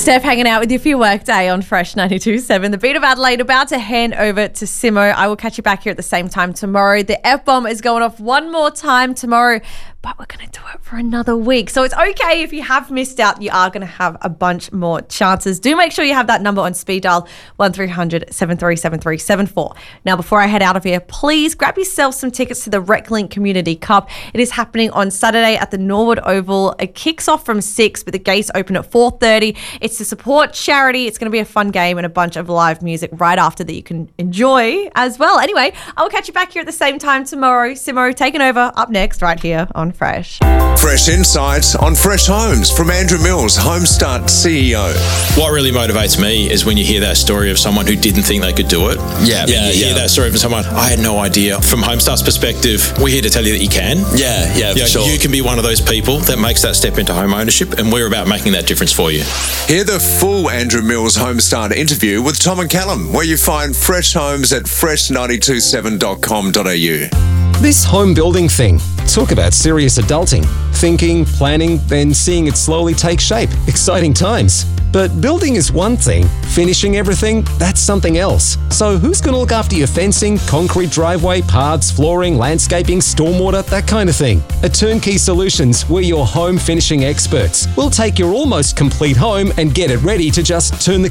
Steph hanging out with you for your workday on Fresh 92.7. The Beat of Adelaide about to hand over to Simo. I will catch you back here at the same time tomorrow. The F-bomb is going off one more time tomorrow, but we're going to do it for another week. So it's okay if you have missed out. You are going to have a bunch more chances. Do make sure you have that number on speed dial, 1300 737374. Now, before I head out of here, please grab yourself some tickets to the RecLink Community Cup. It is happening on Saturday at the Norwood Oval. It kicks off from 6, but the gates open at 4:30. It's to support charity. It's going to be a fun game and a bunch of live music right after that you can enjoy as well. Anyway, I will catch you back here at the same time tomorrow. Simo taking over up next right here on Fresh. Fresh insights on Fresh Homes from Andrew Mills, Homestart CEO. What really motivates me is when you hear that story of someone who didn't think they could do it. You hear that story from someone, I had no idea. From Homestar's perspective, we're here to tell you that you can. For sure. You can be one of those people that makes that step into home ownership, and we're about making that difference for you. Hear the full Andrew Mills Homestart interview with Tom and Callum, where you find Fresh Homes at fresh927.com.au. This home building thing. Talk about serious adulting. Thinking, planning, then seeing it slowly take shape. Exciting times. But building is one thing. Finishing everything, that's something else. So who's going to look after your fencing, concrete driveway, paths, flooring, landscaping, stormwater, that kind of thing? At Turnkey Solutions, we're your home finishing experts. We'll take your almost complete home and get it ready to just turn the